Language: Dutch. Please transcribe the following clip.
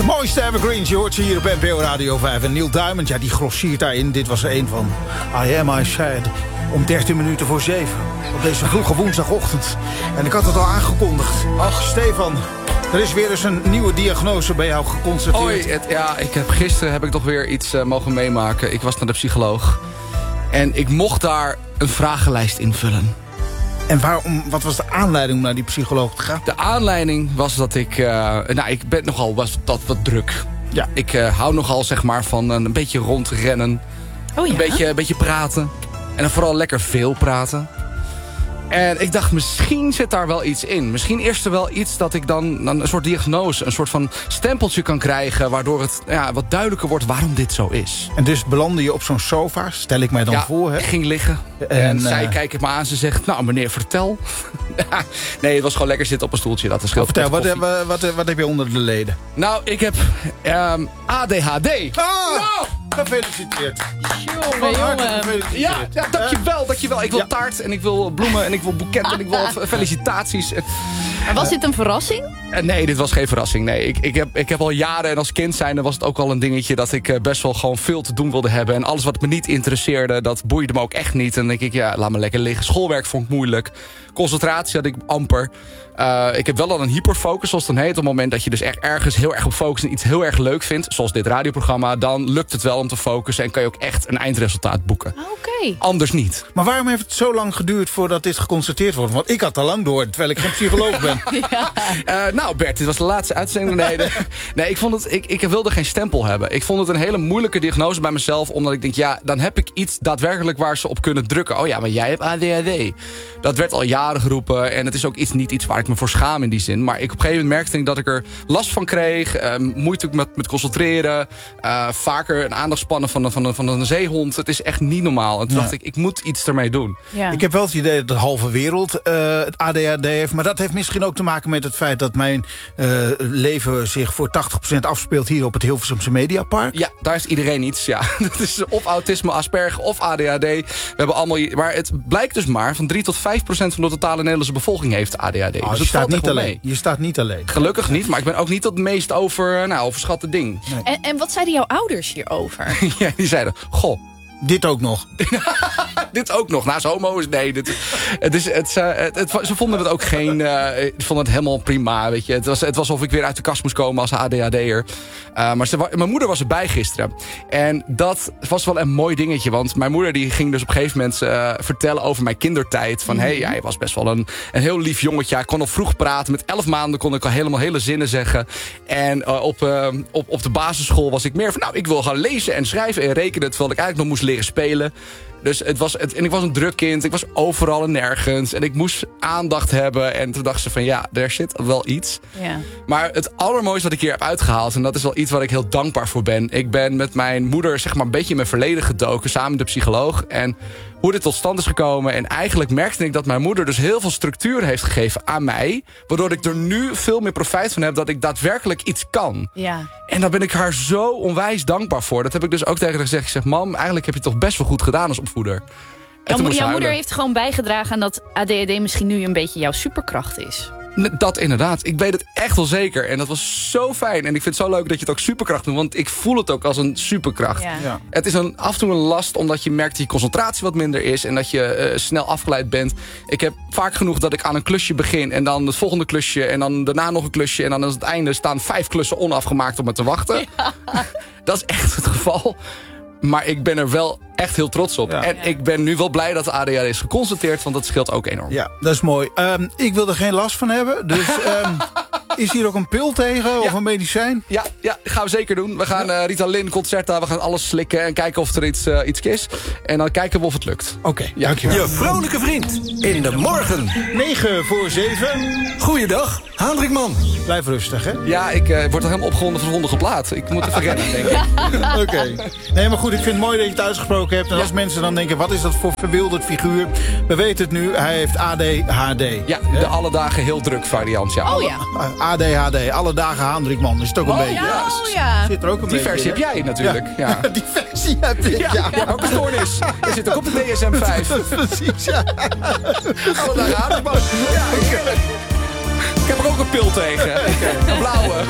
mooiste evergreens, je hoort ze hier op NPO Radio 5. En Neil Diamond, ja, die grossiert daarin. Dit was er een van I Am I Sad. Om 13 minuten voor 7. Op deze vroege woensdagochtend. En ik had het al aangekondigd. Ach, Stefan, er is weer eens een nieuwe diagnose bij jou geconstateerd. Gisteren heb ik toch weer iets mogen meemaken. Ik was naar de psycholoog. En ik mocht daar een vragenlijst invullen. En wat was de aanleiding om naar die psycholoog te gaan? De aanleiding was dat ik ben nogal wat druk. Ja. Ik hou nogal zeg maar van een beetje rondrennen. Oh ja? Een beetje praten. En dan vooral lekker veel praten. En ik dacht, misschien zit daar wel iets in. Misschien is er wel iets dat ik dan een soort diagnose, een soort van stempeltje kan krijgen, waardoor het wat duidelijker wordt waarom dit zo is. En dus belandde je op zo'n sofa, stel ik mij dan voor. Hè? Ik ging liggen. En zij kijkt me aan, ze zegt, nou meneer, vertel. Nee, het was gewoon lekker zitten op een stoeltje. Dat is vertel, wat heb je onder de leden? Nou, ik heb ADHD. Nou! Gefeliciteerd. Jongen. Ja, dankjewel. Ik wil taart en ik wil bloemen en ik wil boeketten en ik wil felicitaties. Maar was dit een verrassing? Nee, dit was geen verrassing. Nee, ik heb al jaren en als kind zijnde was het ook al een dingetje dat ik best wel gewoon veel te doen wilde hebben. En alles wat me niet interesseerde, dat boeide me ook echt niet. En dan denk ik, laat me lekker liggen. Schoolwerk vond ik moeilijk. Concentratie had ik amper. Ik heb wel al een hyperfocus, zoals het dan heet. Op het moment dat je dus echt ergens heel erg op focust en iets heel erg leuk vindt, zoals dit radioprogramma, dan lukt het wel om te focussen en kan je ook echt een eindresultaat boeken. Oké. Anders niet. Maar waarom heeft het zo lang geduurd voordat dit geconstateerd wordt? Want ik had al lang door, terwijl ik geen psycholoog ben. Nou Bert, dit was de laatste uitzending. Nee, ik wilde geen stempel hebben. Ik vond het een hele moeilijke diagnose bij mezelf, omdat ik denk, dan heb ik iets daadwerkelijk waar ze op kunnen drukken. Oh ja, maar jij hebt ADHD. Dat werd al jaren geroepen en het is ook niet iets waar ik me voor schaam in die zin. Maar op een gegeven moment merkte ik dat ik er last van kreeg. Moeite met concentreren. Vaker een aandachtspannen van een zeehond. Het is echt niet normaal. En toen dacht ik moet iets ermee doen. Ja. Ik heb wel het idee dat de halve wereld het ADHD heeft. Maar dat heeft misschien ook te maken met het feit dat mijn leven zich voor 80% afspeelt hier op het Hilversumse Mediapark. Ja, daar is iedereen iets. Ja. Dat is of autisme, Asperger of ADHD. We hebben allemaal, maar het blijkt dus maar van 3 tot 5% van de totale Nederlandse bevolking heeft ADHD. Oh, dus je staat niet alleen. Je staat niet alleen. Gelukkig niet, maar ik ben ook niet het meest overschatte ding. Nee. En wat zeiden jouw ouders hierover? Ja, die zeiden, goh. Dit ook nog. Dit ook nog. Naast homo's, nee. Ze vonden het ook geen... Ze vonden het helemaal prima, weet je. Het was alsof ik weer uit de kast moest komen als ADHD'er. Maar mijn moeder was erbij gisteren. En dat was wel een mooi dingetje. Want mijn moeder die ging dus op een gegeven moment vertellen over mijn kindertijd. Van, hij was best wel een heel lief jongetje. Hij kon al vroeg praten. Met 11 maanden kon ik al helemaal hele zinnen zeggen. En op de basisschool was ik meer van... ik wil gaan lezen en schrijven en rekenen. Terwijl ik eigenlijk nog moest leren spelen. Dus ik was een druk kind. Ik was overal en nergens. En ik moest aandacht hebben. En toen dacht ze van daar zit wel iets. Ja. Maar het allermooiste wat ik hier heb uitgehaald... en dat is wel iets waar ik heel dankbaar voor ben. Ik ben met mijn moeder zeg maar een beetje in mijn verleden gedoken. Samen met de psycholoog. En hoe dit tot stand is gekomen. En eigenlijk merkte ik dat mijn moeder dus heel veel structuur heeft gegeven aan mij. Waardoor ik er nu veel meer profijt van heb dat ik daadwerkelijk iets kan. Ja. En daar ben ik haar zo onwijs dankbaar voor. Dat heb ik dus ook tegen haar gezegd. Ik zeg, mam, eigenlijk heb je het toch best wel goed gedaan als opvoeder. Jouw moeder heeft gewoon bijgedragen aan dat ADHD misschien nu een beetje jouw superkracht is. Dat inderdaad. Ik weet het echt wel zeker. En dat was zo fijn. En ik vind het zo leuk dat je het ook superkracht doet. Want ik voel het ook als een superkracht. Ja. Ja. Het is af en toe een last omdat je merkt dat je concentratie wat minder is. En dat je snel afgeleid bent. Ik heb vaak genoeg dat ik aan een klusje begin. En dan het volgende klusje. En dan daarna nog een klusje. En dan aan het einde staan 5 klussen onafgemaakt op me te wachten. Ja. Dat is echt het geval. Maar ik ben er wel echt heel trots op. Ja. En ik ben nu wel blij dat de ADHD is geconstateerd. Want dat scheelt ook enorm. Ja, dat is mooi. Ik wil er geen last van hebben. Dus is hier ook een pil tegen of een medicijn? Ja, gaan we zeker doen. We gaan Ritalin, Concerta, we gaan alles slikken. En kijken of er iets is. En dan kijken we of het lukt. Oké, dankjewel. Je vrolijke vriend in de morgen. 9:45. Goeiedag, Hendrikman. Blijf rustig, hè? Ja, ik word er helemaal opgewonden van de volgende plaat. Ik moet even rennen, denk ik. Oké. Nee, maar goed, ik vind het mooi dat je het uitgesproken hebt. En als mensen dan denken, wat is dat voor verwilderd figuur? We weten het nu, hij heeft ADHD. Ja, de alle dagen heel druk variant, ja. Oh ja. ADHD, alle dagen Hendrikman. Is het ook een beetje. Ja. Zit er ook een Die beetje versie in, heb jij natuurlijk. Ja. Die versie heb ik, ja. Ook een stoornis. Je zit ook op de DSM-5. Precies, ja. Alle dagen Hendrikman. Ja, ik heb er ook een pil tegen. Een blauwe.